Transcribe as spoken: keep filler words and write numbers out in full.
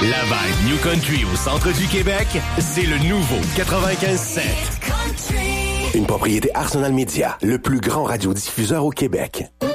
La vibe New Country au centre du Québec, c'est le nouveau quatre-vingt-quinze sept. Une propriété Arsenal Media, le plus grand radiodiffuseur au Québec.